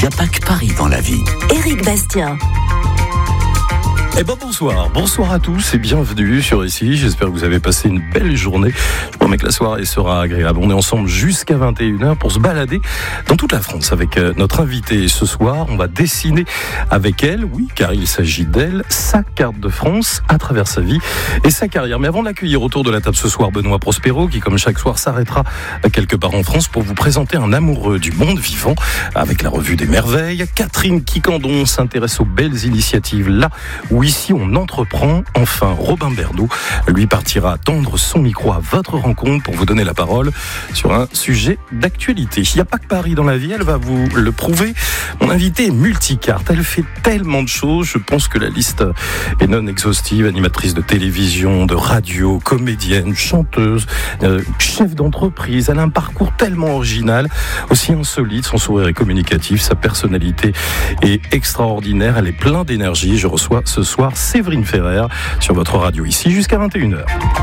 n'y a pas que Paris dans la vie. Éric Bastien. Eh ben bonsoir à tous et bienvenue sur ici. J'espère que vous avez passé une belle journée. Je promets que la soirée sera agréable. On est ensemble jusqu'à 21h pour se balader dans toute la France avec notre invitée. Ce soir, on va dessiner avec elle, oui, car il s'agit d'elle, sa carte de France à travers sa vie et sa carrière. Mais avant de l'accueillir autour de la table ce soir, Benoît Prospero, qui comme chaque soir s'arrêtera quelque part en France pour vous présenter un amoureux du monde vivant avec la revue des merveilles. Catherine Quicandon s'intéresse aux belles initiatives là où ici on entreprend. Enfin, Robin Bernot, lui, partira tendre son micro à votre rencontre pour vous donner la parole sur un sujet d'actualité. Il n'y a pas que Paris dans la vie, elle va vous le prouver. Mon invitée est multicarte, elle fait tellement de choses, je pense que la liste est non exhaustive. Animatrice de télévision, de radio, comédienne, chanteuse, chef d'entreprise. Elle a un parcours tellement original, aussi insolite, son sourire est communicatif, sa personnalité est extraordinaire, elle est pleine d'énergie. Je reçois ce soir Séverine Ferrer sur votre radio ici jusqu'à 21h.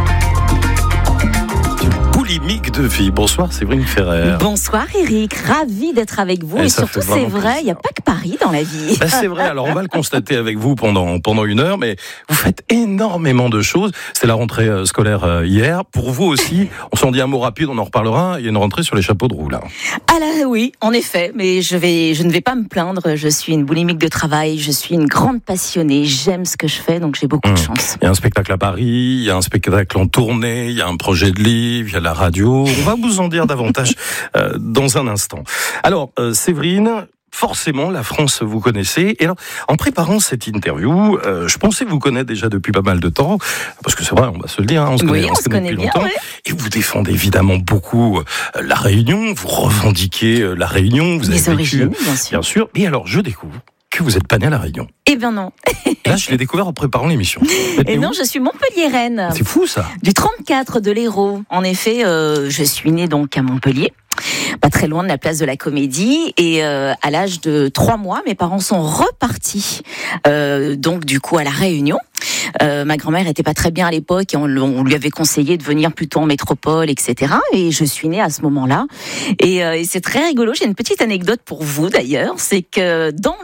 Boulimique de vie. Bonsoir Séverine Ferrer. Bonsoir Éric, ravi d'être avec vous et surtout c'est vrai, il n'y a pas que Paris dans la vie. C'est vrai, alors on va le constater avec vous pendant une heure, mais vous faites énormément de choses. C'est la rentrée scolaire hier. Pour vous aussi, on s'en dit un mot rapide, on en reparlera. Il y a une rentrée sur les chapeaux de roue là. Ah là oui, en effet, mais je ne vais pas me plaindre. Je suis une boulimique de travail, je suis une grande passionnée, j'aime ce que je fais, donc j'ai beaucoup de chance. Il y a un spectacle à Paris, il y a un spectacle en tournée, il y a un projet de livre, il y a la radio. On va vous en dire davantage dans un instant. Alors, Séverine, forcément, la France, vous connaissez. Et alors, en préparant cette interview, je pensais vous connaître déjà depuis pas mal de temps, parce que c'est vrai, on va se le dire, on se connaît depuis bien, longtemps. Ouais. Et vous défendez évidemment beaucoup la Réunion, vous revendiquez la Réunion, vous Les avez origines, vécu, bien sûr. Et alors, je découvre que vous n'êtes pas né à la Réunion. Eh bien non. Là, je l'ai découvert en préparant l'émission. Et non, je suis montpelliéraine. C'est fou ça. Du 34 de l'Hérault. En effet, je suis née donc à Montpellier, pas très loin de la place de la Comédie, et à l'âge de 3 mois, mes parents sont repartis donc du coup à la Réunion. Ma grand-mère était pas très bien à l'époque et on lui avait conseillé de venir plutôt en métropole, etc. Et je suis née à ce moment-là. Et c'est très rigolo. J'ai une petite anecdote pour vous d'ailleurs, c'est que dans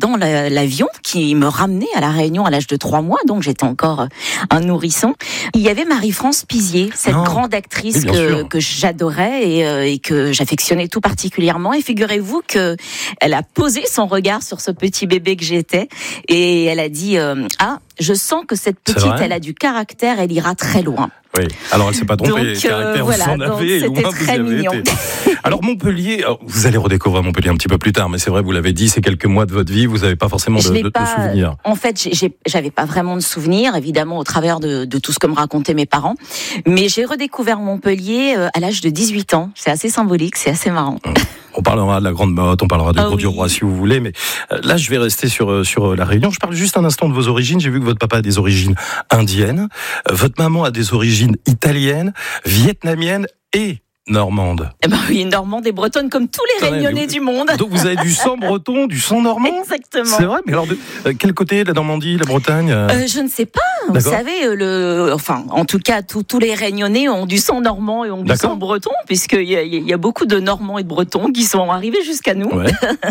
l'avion qui me ramenait à la Réunion à l'âge de 3 mois, donc j'étais encore un nourrisson, il y avait Marie-France Pizier, cette grande actrice que j'adorais et que j'affectionnais tout particulièrement. Et figurez-vous que elle a posé son regard sur ce petit bébé que j'étais et elle a dit je sens que cette petite, elle a du caractère, elle ira très loin. Oui, alors elle s'est pas trompée, donc, caractère, voilà, vous en avez, c'était loin très vous y avez mignon. été. Alors Montpellier, vous allez redécouvrir Montpellier un petit peu plus tard, mais c'est vrai, vous l'avez dit, c'est quelques mois de votre vie, vous n'avez pas forcément de souvenirs. En fait, j'avais pas vraiment de souvenirs, évidemment, au travers de tout ce que me racontaient mes parents, mais j'ai redécouvert Montpellier à l'âge de 18 ans. C'est assez symbolique, c'est assez marrant. On parlera de la Grande Motte, on parlera du Gros du Roi si vous voulez, mais là je vais rester sur la Réunion. Je parle juste un instant de vos origines. J'ai vu que votre papa a des origines indiennes, votre maman a des origines italiennes, vietnamiennes et normande. Eh ben oui, normande et bretonne comme tous les Réunionnais du monde. Donc vous avez du sang breton, du sang normand. Exactement. C'est vrai, mais alors quel côté, la Normandie, la Bretagne Je ne sais pas. Vous savez, en tout cas, tous les Réunionnais ont du sang normand et ont du sang breton, puisqu'il y a beaucoup de Normands et de Bretons qui sont arrivés jusqu'à nous. Ouais.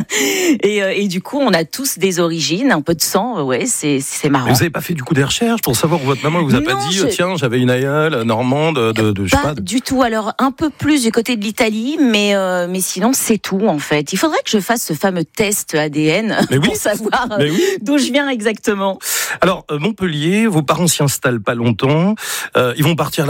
et du coup, on a tous des origines, un peu de sang. Ouais, c'est marrant. Mais vous n'avez pas fait du coup des recherches pour savoir où votre maman vous a pas dit tiens, j'avais une aïeule normande je sais pas. Du tout. Alors un peu plus du côté de l'Italie, mais sinon c'est tout en fait. Il faudrait que je fasse ce fameux test ADN pour savoir d'où je viens exactement. Alors Montpellier, vos parents s'y installent pas longtemps, ils vont partir